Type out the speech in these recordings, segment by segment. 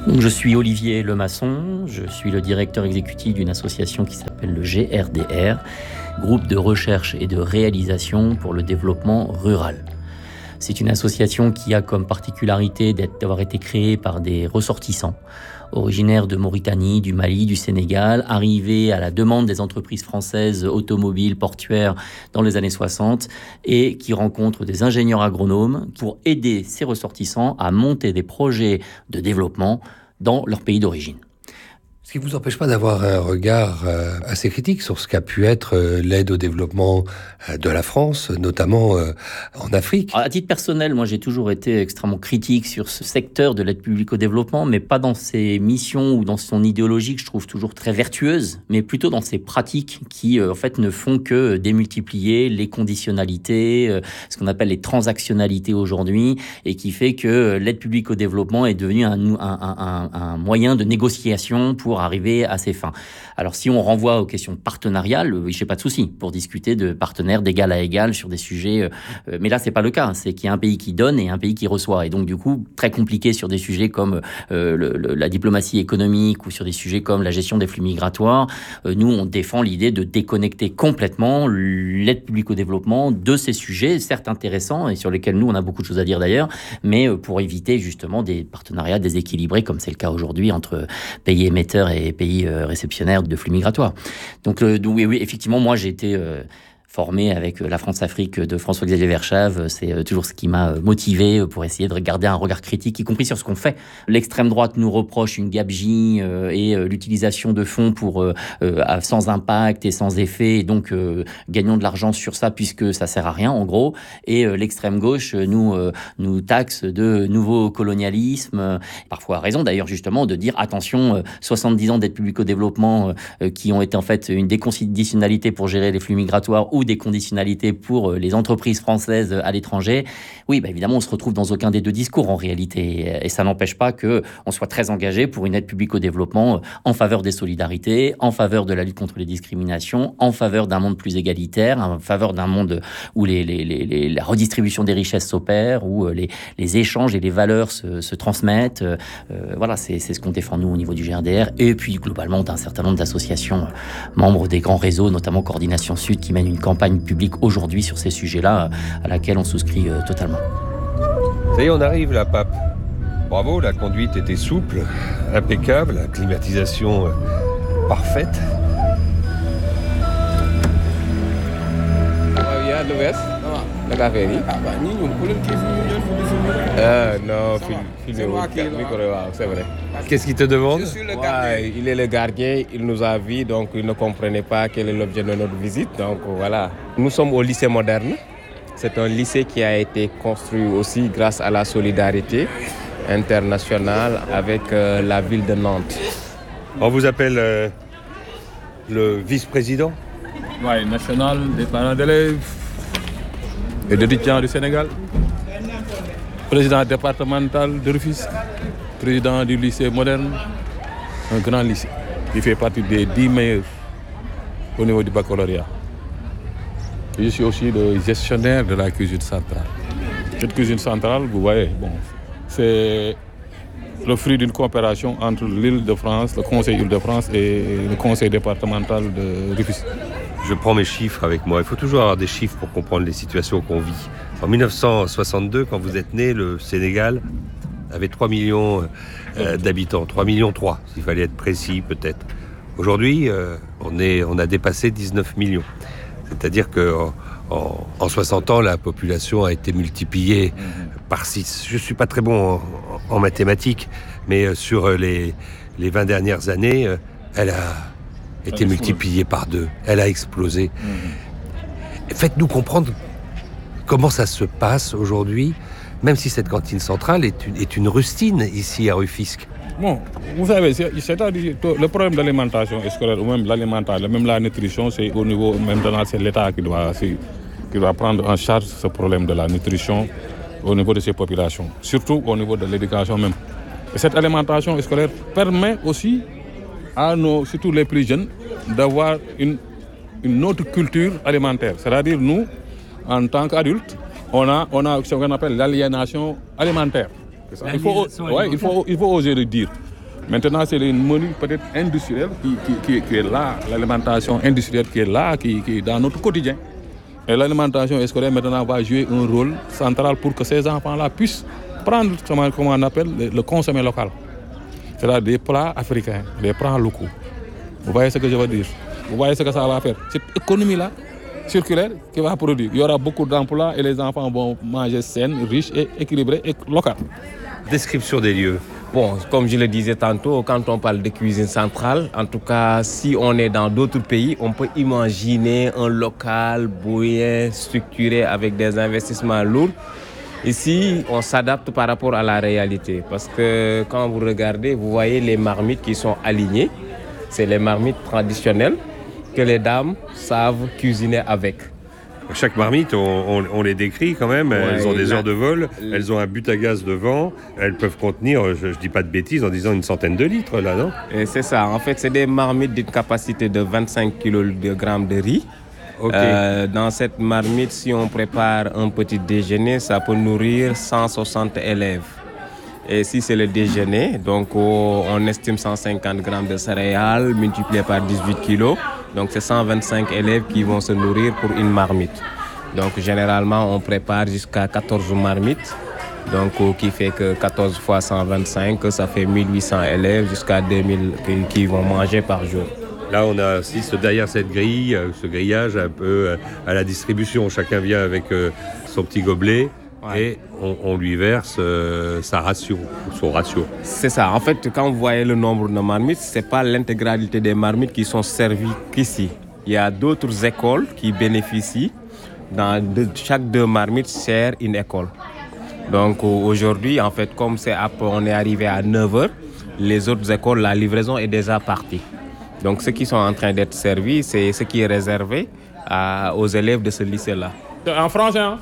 Donc, je suis Olivier Lemasson, je suis le directeur exécutif d'une association qui s'appelle le GRDR, Groupe de recherche et de réalisation pour le développement rural. C'est une association qui a comme particularité d'avoir été créée par des ressortissants, originaires de Mauritanie, du Mali, du Sénégal, arrivés à la demande des entreprises françaises automobiles, portuaires dans les années 60 et qui rencontrent des ingénieurs agronomes pour aider ces ressortissants à monter des projets de développement dans leur pays d'origine. Ce qui ne vous empêche pas d'avoir un regard assez critique sur ce qu'a pu être l'aide au développement de la France, notamment en Afrique. À titre personnel, moi j'ai toujours été extrêmement critique sur ce secteur de l'aide publique au développement, mais pas dans ses missions ou dans son idéologie que je trouve toujours très vertueuse, mais plutôt dans ses pratiques qui en fait ne font que démultiplier les conditionnalités, ce qu'on appelle les transactionnalités aujourd'hui, et qui fait que l'aide publique au développement est devenue un moyen de négociation pour arriver à ses fins. Alors si on renvoie aux questions partenariales, je n'ai pas de souci pour discuter de partenaires d'égal à égal sur des sujets, mais là c'est pas le cas, c'est qu'il y a un pays qui donne et un pays qui reçoit, et donc du coup très compliqué sur des sujets comme la diplomatie économique ou sur des sujets comme la gestion des flux migratoires. Nous on défend l'idée de déconnecter complètement l'aide publique au développement de ces sujets, certes intéressants et sur lesquels nous on a beaucoup de choses à dire d'ailleurs, mais pour éviter justement des partenariats déséquilibrés comme c'est le cas aujourd'hui entre pays émetteurs et pays réceptionnaires de flux migratoires. Donc oui, effectivement, moi j'ai été formé avec la France-Afrique de François-Xavier Verschave. C'est toujours ce qui m'a motivé pour essayer de garder un regard critique, y compris sur ce qu'on fait. L'extrême droite nous reproche une gabegie et l'utilisation de fonds sans impact et sans effet. Et donc, gagnons de l'argent sur ça puisque ça sert à rien, en gros. Et l'extrême gauche nous taxe de nouveau colonialisme. Parfois à raison, d'ailleurs, justement, de dire attention, 70 ans d'aide publique au développement qui ont été en fait une déconditionnalité pour gérer les flux migratoires ou des conditionnalités pour les entreprises françaises à l'étranger. Oui, évidemment, on se retrouve dans aucun des deux discours en réalité. Et ça n'empêche pas qu'on soit très engagé pour une aide publique au développement en faveur des solidarités, en faveur de la lutte contre les discriminations, en faveur d'un monde plus égalitaire, en faveur d'un monde où la redistribution des richesses s'opère, où les échanges et les valeurs se transmettent. Voilà, c'est ce qu'on défend nous au niveau du GRDR. Et puis globalement d'un certain nombre d'associations membres des grands réseaux, notamment Coordination Sud, qui mènent une campagne publique aujourd'hui sur ces sujets-là, à laquelle on souscrit totalement. Ça y est, on arrive là, Pape. Bravo, la conduite était souple, impeccable, la climatisation parfaite. Non, c'est vrai. Qu'est-ce qu'il te demande? Je suis le gardien. Il est le gardien, il nous a vus, donc il ne comprenait pas quel est l'objet de notre visite. Donc voilà. Nous sommes au lycée moderne. C'est un lycée qui a été construit aussi grâce à la solidarité internationale avec la ville de Nantes. On vous appelle le vice-président? Oui, national des parents d'élèves et d'étudiants du Sénégal. Président départemental de Rufisque, président du lycée moderne, un grand lycée qui fait partie des 10 meilleurs au niveau du baccalauréat. Je suis aussi le gestionnaire de la cuisine centrale. Cette cuisine centrale, vous voyez, c'est le fruit d'une coopération entre l'Île-de-France, le Conseil Île-de-France et le Conseil départemental de Rufisque. Je prends mes chiffres avec moi. Il faut toujours avoir des chiffres pour comprendre les situations qu'on vit. En 1962, quand vous êtes né, le Sénégal avait 3 millions d'habitants. 3,3 millions, s'il fallait être précis peut-être. Aujourd'hui, on a dépassé 19 millions. C'est-à-dire qu'en 60 ans, la population a été multipliée par 6. Je ne suis pas très bon en mathématiques, mais sur les 20 dernières années, elle a été multipliée par 2. Elle a explosé. Faites-nous comprendre comment ça se passe aujourd'hui, même si cette cantine centrale est une rustine ici à Rufisque. Bon, vous savez, c'est-à-dire le problème d'alimentation scolaire ou même l'alimentation, même la nutrition, c'est au niveau, maintenant c'est l'État qui doit prendre en charge ce problème de la nutrition au niveau de ces populations, surtout au niveau de l'éducation même. Et cette alimentation scolaire permet aussi à surtout les plus jeunes, d'avoir une autre culture alimentaire. C'est-à-dire nous, en tant qu'adultes, on a ce qu'on appelle l'aliénation alimentaire. Il faut oser le dire. Maintenant, c'est une menu peut-être industrielle qui est là, l'alimentation industrielle qui est là, qui est dans notre quotidien. Et l'alimentation scolaire maintenant va jouer un rôle central pour que ces enfants-là puissent prendre, comment on appelle, le consommer local. C'est-à-dire des plats africains, des plats locaux. Vous voyez ce que je veux dire? Vous voyez ce que ça va faire? Cette économie-là, circulaire, qui va produire. Il y aura beaucoup d'emplois et les enfants vont manger sain, riche et équilibré et local. Description des lieux. Bon, comme je le disais tantôt, quand on parle de cuisine centrale, en tout cas, si on est dans d'autres pays, on peut imaginer un local bien structuré avec des investissements lourds. Ici, on s'adapte par rapport à la réalité. Parce que quand vous regardez, vous voyez les marmites qui sont alignées. C'est les marmites traditionnelles que les dames savent cuisiner avec. Chaque marmite, on les décrit quand même. Ouais, elles ont des heures de vol, elles ont un but à gaz devant. Elles peuvent contenir, je ne dis pas de bêtises, en disant une centaine de litres, là, non? Et c'est ça. En fait, c'est des marmites d'une capacité de 25 kg de riz. Okay. Dans cette marmite, si on prépare un petit déjeuner, ça peut nourrir 160 élèves. Et si c'est le déjeuner, donc on estime 150 grammes de céréales multiplié par 18 kilos. Donc c'est 125 élèves qui vont se nourrir pour une marmite. Donc généralement, on prépare jusqu'à 14 marmites. Donc qui fait que 14 fois 125, ça fait 1800 élèves jusqu'à 2000 qui vont manger par jour. Là, on assiste derrière cette grille, ce grillage un peu à la distribution. Chacun vient avec son petit gobelet. Ouais. Et on lui verse sa ration, son ratio. C'est ça. En fait, quand vous voyez le nombre de marmites, ce n'est pas l'intégralité des marmites qui sont servies qu'ici. Il y a d'autres écoles qui bénéficient. Chaque 2 marmites sert une école. Donc aujourd'hui, en fait, comme on est arrivé à 9h, les autres écoles, la livraison est déjà partie. Donc ceux qui sont en train d'être servis, c'est ce qui est réservé aux élèves de ce lycée-là. En français, hein?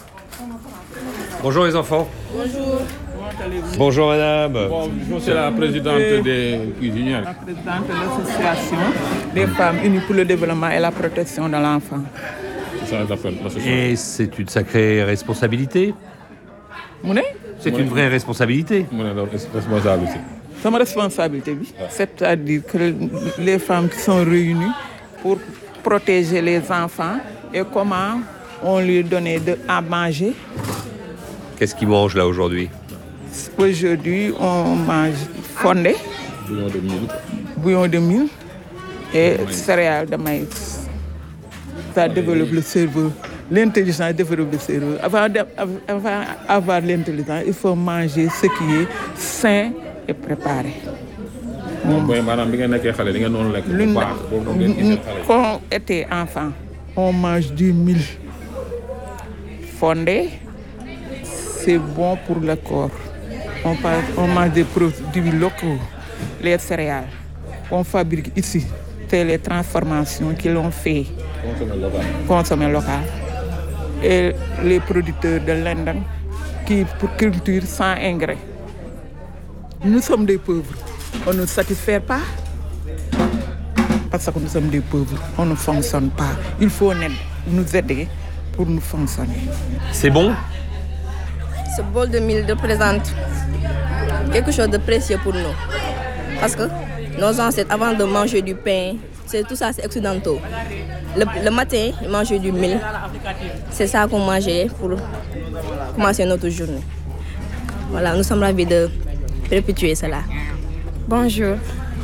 Bonjour les enfants. Bonjour. Bonjour madame. Bonjour, c'est la présidente des cuisinières. La présidente de l'association des femmes unies pour le développement et la protection de l'enfant. Et c'est une sacrée responsabilité. C'est une vraie responsabilité. C'est ma responsabilité, oui. C'est-à-dire que les femmes qui sont réunies pour protéger les enfants et comment on leur donne à manger. Qu'est-ce qu'ils mangent là aujourd'hui? Aujourd'hui, on mange fondé, bouillon de mil et céréales de maïs. Ça développe le cerveau. L'intelligence développe le cerveau. Avant d'avoir l'intelligence, il faut manger ce qui est sain et préparé. Quand on était enfant, on mange du mil fondé. C'est bon pour le corps. On mange des produits locaux, les céréales qu'on fabrique ici. C'est les transformations qui l'ont fait. Consommer local. Et les producteurs de l'Inde qui pour culture sans engrais. Nous sommes des pauvres. On ne nous satisfait pas parce que nous sommes des pauvres. On ne fonctionne pas. Il faut nous aider pour nous fonctionner. C'est bon? Ce bol de mil représente quelque chose de précieux pour nous. Parce que nos ancêtres, avant de manger du pain, tout ça, c'est occidentaux. Le matin, ils mangeaient du mil. C'est ça qu'on mangeait pour commencer notre journée. Voilà, nous sommes ravis de perpétuer cela. Bonjour.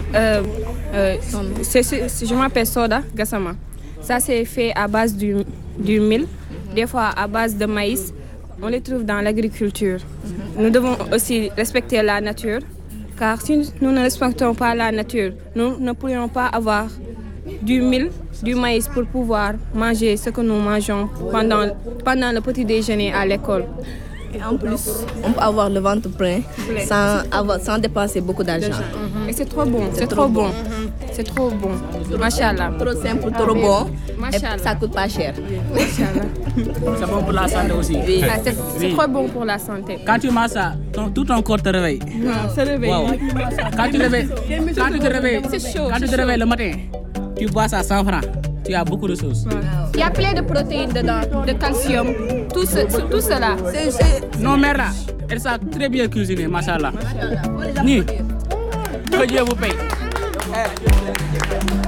Je m'appelle Soda Gassama. Ça, c'est fait à base du mil, des fois à base de maïs. On les trouve dans l'agriculture. Nous devons aussi respecter la nature, car si nous ne respectons pas la nature, nous ne pourrions pas avoir du mil, du maïs pour pouvoir manger ce que nous mangeons pendant le petit déjeuner à l'école. Et en plus, on peut avoir le ventre plein sans dépenser beaucoup d'argent. Et c'est trop bon, c'est trop bon. C'est trop bon. Machallah. Trop simple, trop bon. Et ça coûte pas cher. Machallah. C'est bon pour la santé aussi. Oui. C'est trop bon pour la santé. Quand tu manges ça, tout ton corps te réveille. Se réveille. Wow. Quand tu te réveilles le matin, tu bois ça 100 francs. Tu as beaucoup de choses. Il y a plein de protéines dedans, de calcium, tout cela. Nos mères là, elles savent très bien cuisiner, machallah. Ni, Que Dieu vous paye.